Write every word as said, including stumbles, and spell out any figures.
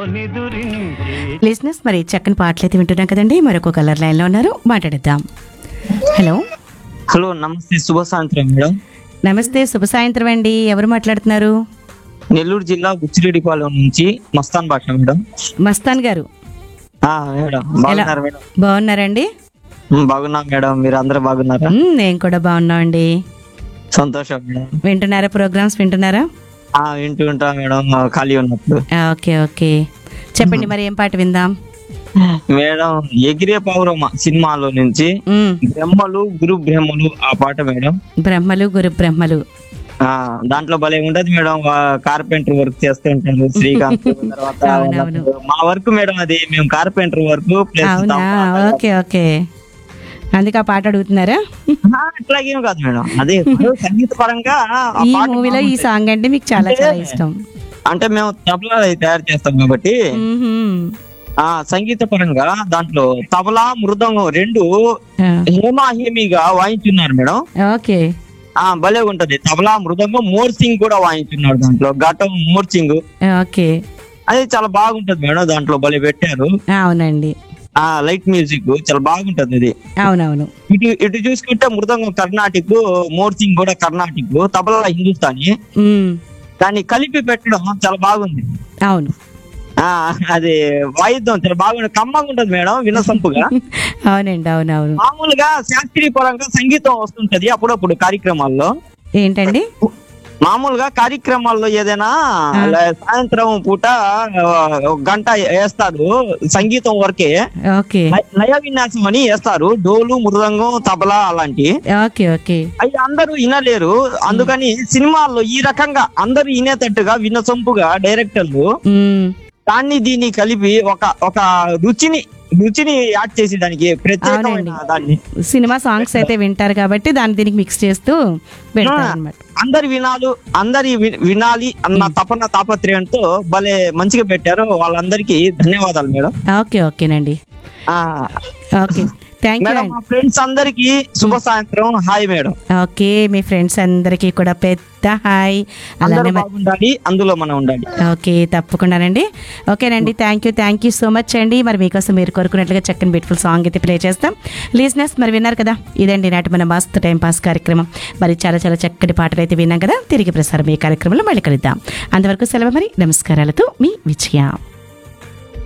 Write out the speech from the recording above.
Listeners మరి చక్కని పాటలు అయితే వింటున్నాం కదండి. మరొక కలర్ లైన్ లో ఉన్నారు, మాట్లాడేద్దాం. హలో హలో నమస్తే, శుభ సాయంత్రం మేడం. నమస్తే, శుభ సాయంత్రం అండి. ఎవరు మాట్లాడుతున్నారు? నెల్లూరు జిల్లా బుచ్చిరెడ్డిపాలెం నుంచి మస్తాన్ భాష మేడం. మస్తాన్ గారు ఆ, మేడం బాగున్నారు మేడం? బాగున్నారండి? ఉమ్, బాగున్నాం మేడం, మీరు అందరూ బాగున్నారా? మ్, నేను కూడా బాగున్నామండి. సంతోషం మేడం. వింటున్నారా? ప్రోగ్రామ్స్ వింటున్నారా? ఆ, వింటూ ఉంటా మేడం, ఆ, ఖాళీ ఉన్నప్పుడు. ఆ, ఓకే ఓకే చెప్పండి, మరి ఏం పాట విందాం? మేడం, ఎగిరే పౌరమ సినిమాలో నుంచి మ్, బ్రహ్మలు గురు బ్రహ్మలు ఆ పాట మేడం. బ్రహ్మలు గురు బ్రహ్మలు. ఆ దాంట్లో భలే ఉండదు మేడం, కార్పెంటర్ వర్క్ చేస్తుంటారు శ్రీకాంత్. తర్వాత అవునవును. మా వర్క్ మేడం, అది మేము కార్పెంటర్ వర్క్ ప్లస్ అవునా, ఓకే ఓకే అందుకే ఆ పాట అడుగుతున్నారా? అట్లాగేం కాదు మేడం, అదే సంగీత పరంగా ఆ ఈ పాట మూవీలో ఈ బాగుంటుంది. సాంగ్ అంటే మీకు చాలా అంటే- చాలా ఇష్టం. అంటే మేము తబలా అది తయారు చేస్తాం కాబట్టి మ్మ్హ్మ్. ఆ సంగీత పరంగా దాంట్లో తబలా మృదంగం రెండు ఆ, హేమాహేమిగా వాయించున్నారు మేడం. ఓకే ఆ భలే ఉంటది, తబలా మృదంగం మోర్సింగ్ కూడా వాయించున్నారు దాంట్లో, ఘటం మోర్సింగ్. ఓకే అది చాలా బాగుంటది మేడం, దాంట్లో భలే పెట్టారు. అవునండి, ఆ లైట్ మ్యూజిక్ చాలా బాగుంటది ఇది. అవునవును. ఇటు ఇటు చూసుకుంటే మృదంగం కర్ణాటిక్, మోర్సింగ్ కూడా కర్ణాటిక్, తబలా హిందుస్థానీ, మ్, దాన్ని దాన్ని కలిపి పెట్టడం చాలా బాగుంది. అవును ఆ అది వాయిద్యం చాలా బాగుంది, కమ్మంగా ఉంటది మేడం, వినసొంపుగా. అవునండి, అవునవును. మామూలుగా శాస్త్రీయ పరంగా సంగీతం వస్తుంటది అప్పుడప్పుడు కార్యక్రమాల్లో. ఏంటండి? మామూలుగా కార్యక్రమాల్లో ఏదైనా ఆ. లే- సాయంత్రం పూట ఆ, ఒక గంట వేస్తారు సంగీతం వరకే, ఓకే లయ- లయ విన్యాసం అని వేస్తారు, డోలు మృదంగం తబలా అలాంటి. ఓకే ఓకే అవి అందరూ వినలేరు, అందుకని సినిమాల్లో ఈ రకంగా అందరూ వినేటట్టుగా వినసొంపుగా డైరెక్టర్లు మ్, దాన్ని దీన్ని కలిపి ఒక ఒక రుచిని రుచిని యాడ్ చేసి దానికి ప్రత్యేకమైన అవునండి. దాన్ని సినిమా సాంగ్స్ అయితే వింటారు కాబట్టి దాన్ని దీనికి మిక్స్ చేస్తూ పెడతారు అనమాట. అందరు వినాలు అందరి వి- వినాలి అన్న తపన తాపత్రయంతో భలే మంచిగా పెట్టారు. వాళ్ళందరికీ ధన్యవాదాలు మేడం. ఓకే ఓకేనండి, ఆ ఓకే థ్యాంక్ యూ మేడం, అండి. మా ఫ్రెండ్స్ అందరికి శుభ సాయంత్రం. హాయ్ మేడం, ఓకే మీ ఫ్రెండ్స్ అందరికీ కూడా పెద్ద హాయ్. అందరూ అలానే మ- బాగుండాలి, అందులో మనం ఉండాలి. ఓకే తప్పకుండానండి. ఓకేనండి, thank you thank you so much అండి. మరి మీకోసం మీరు కోరుకున్నట్లుగా చక్కని బ్యూటిఫుల్ సాంగ్ అయితే ప్లే చేస్తాం. లిజనర్స్ మరి విన్నారు కదా, ఇదండి నాటి మన మస్త్ టైం పాస్ కార్యక్రమం. మరి చాలా చాలా చక్కటి పాటలు అయితే విన్నాం కదా. తిరిగి ప్రసారం ఈ కార్యక్రమంలో మళ్ళీ కలుద్దాం. అంతవరకు సెలవు, మరి నమస్కారాలతో మీ విజయ.